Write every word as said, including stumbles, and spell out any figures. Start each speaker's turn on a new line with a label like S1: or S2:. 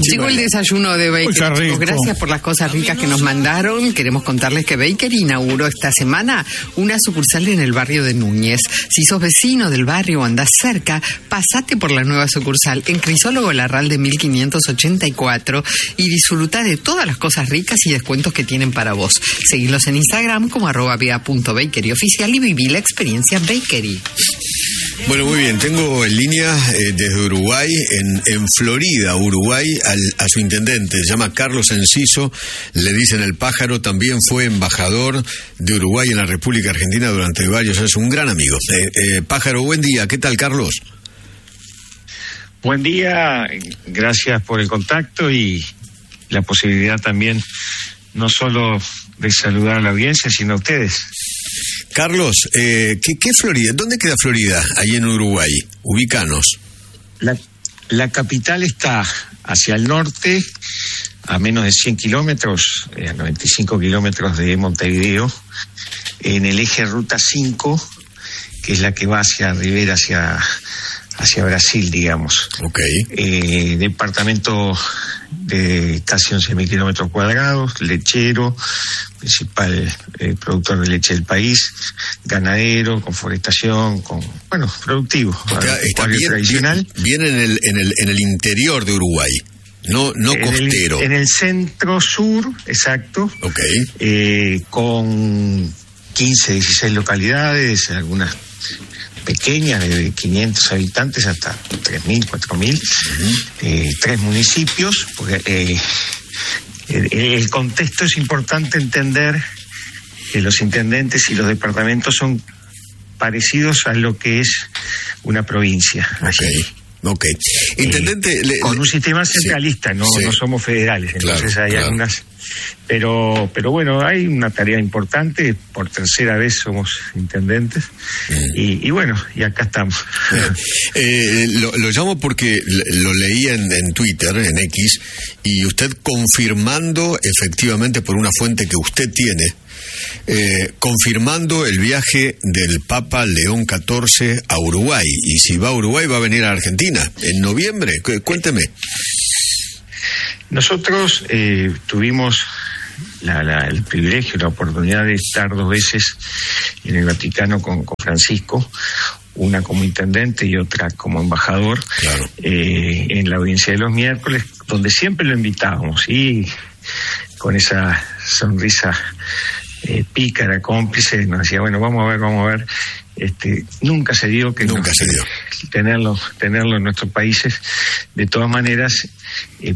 S1: Llegó el desayuno de Bakery. Gracias por las cosas ricas que nos mandaron. Queremos contarles que Bakery inauguró esta semana una sucursal en el barrio de Núñez. Si sos vecino del barrio o andás cerca, pasate por la nueva sucursal en Crisólogo Larralde mil quinientos ochenta y cuatro y disfruta de todas las cosas ricas y descuentos que tienen para vos. Seguilos en Instagram como arroba bea punto bakery oficial y viví la experiencia Bakery.
S2: Bueno, muy bien, tengo en línea eh, desde Uruguay, en, en Florida, Uruguay, al, a su intendente, se llama Carlos Enciso, le dicen el pájaro, también fue embajador de Uruguay en la República Argentina durante varios años, un gran amigo. Eh, eh, pájaro, buen día, ¿qué tal, Carlos?
S3: Buen día, gracias por el contacto y la posibilidad también, no solo de saludar a la audiencia, sino a ustedes.
S2: Carlos, eh, ¿qué, ¿qué Florida? ¿Dónde queda Florida? Ahí en Uruguay. Ubícanos.
S3: La, la capital está hacia el norte, a menos de cien kilómetros, a noventa y cinco kilómetros de Montevideo, en el eje Ruta cinco, que es la que va hacia Rivera, hacia, hacia Brasil, digamos.
S2: Ok.
S3: Eh, departamento de casi once mil kilómetros cuadrados, lechero, principal eh, productor de leche del país, ganadero, con forestación, con, bueno, productivo,
S2: está, está bien,
S3: tradicional.
S2: Bien en el, en el, en el interior de Uruguay, no, no
S3: en
S2: costero.
S3: El, en el centro sur, exacto.
S2: Ok.
S3: Eh, con quince, dieciséis localidades, algunas pequeñas, de quinientos habitantes hasta tres mil, cuatro mil, uh-huh. eh, tres municipios, porque eh, el, el contexto es importante entender que los intendentes y los departamentos son parecidos a lo que es una provincia.
S2: Okay. Ok. Intendente.
S3: Eh,
S2: le,
S3: con
S2: le,
S3: un sistema centralista, sí, no, sí. no somos federales, entonces claro, hay claro. algunas. Pero, pero bueno, hay una tarea importante, por tercera vez somos intendentes, mm. y, y bueno, y acá estamos.
S2: Eh, eh, lo, lo llamo porque lo leí en, en Twitter, en X, y usted confirmando efectivamente por una fuente que usted tiene, eh, confirmando el viaje del Papa León catorce a Uruguay, y si va a Uruguay va a venir a Argentina, en noviembre, cuénteme.
S3: Nosotros eh, tuvimos la, la, el privilegio, la oportunidad de estar dos veces en el Vaticano con, con Francisco, una como intendente y otra como embajador, claro. eh, en la audiencia de los miércoles, donde siempre lo invitábamos, y con esa sonrisa eh, pícara, cómplice, nos decía, bueno, vamos a ver, vamos a ver. Este, nunca se dio que
S2: nunca
S3: nos,
S2: se dio
S3: tenerlo tenerlo en nuestros países. De todas maneras, eh,